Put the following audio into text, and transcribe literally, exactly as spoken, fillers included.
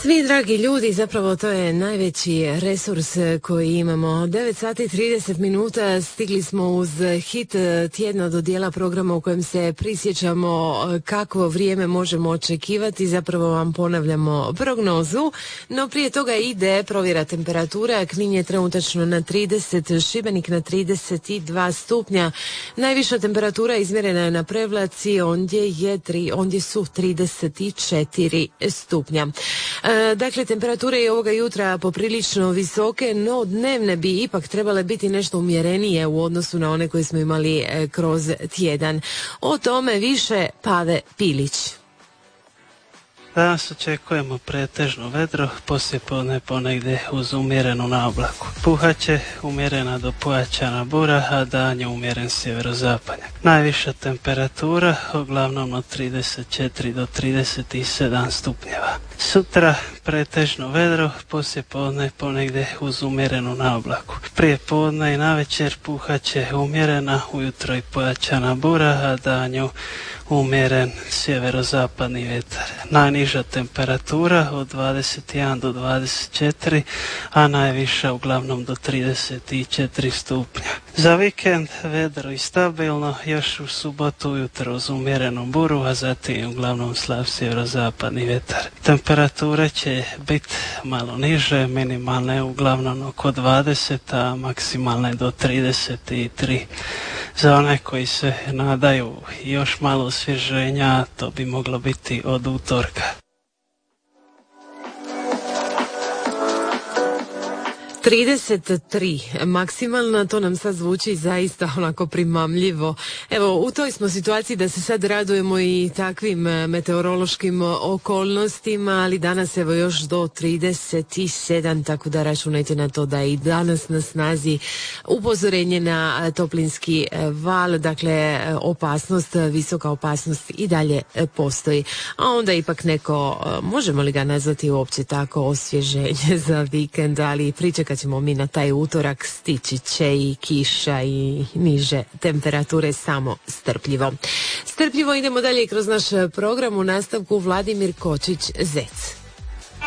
Svi dragi ljudi, zapravo to je najveći resurs koji imamo. devet sati i trideset minuta stigli smo uz hit tjedna do dijela programa u kojem se prisjećamo kakvo vrijeme možemo očekivati. Zapravo vam ponavljamo prognozu, no prije toga ide provjera temperatura. Knin je trenutačno na trideset, Šibenik na trideset dva stupnja. Najviša temperatura izmjerena je na Prevlaci, ondje, je tri, ondje su trideset četiri stupnja. Dakle, temperature i ovoga jutra poprilično visoke, no dnevne bi ipak trebale biti nešto umjerenije u odnosu na one koje smo imali kroz tjedan. O tome više Pave Pilić. Danas očekujemo pretežno vedro, poslijepodne ponegdje uz umjerenu naoblaku. Puhaće umjerena do pojačana bura, a dan je umjeren sjeverozapadnjak. Najviša temperatura uglavnom od trideset četiri do trideset sedam stupnjeva. Sutra pretežno vedro, poslijepodne ponegdje uz umjerenu naoblaku. Prije podne i navečer puhaće umjerena, ujutro i pojačana bura, a danju umjeren sjeverozapadni vjetar. Najniža temperatura od dvadeset jedan do dvadeset četiri, a najviša uglavnom do trideset četiri stupnja. Za vikend vedro i stabilno, još u subotu ujutro uz umjerenu buru, a zatim uglavnom slab sjeverozapadni vjetar. Temperature će biti malo niže, minimalne uglavnom oko dvadeset, a maksimalne do trideset tri. Za one koji se nadaju još malo osvježenja, to bi moglo biti od utorka. trideset tri maksimalna, to nam sad zvuči zaista onako primamljivo. Evo, u toj smo situaciji da se sad radujemo i takvim meteorološkim okolnostima, ali danas evo još do trideset sedam, tako da računajte na to da je i danas na snazi upozorenje na toplinski val, dakle opasnost, visoka opasnost i dalje postoji. A onda ipak neko, možemo li ga nazvati uopće tako, osvježenje za vikend, ali pričekat ćemo mi na taj utorak, stići će i kiša i niže temperature, samo strpljivo. Strpljivo idemo dalje kroz naš program, u nastavku Vladimir Kočić-Zec.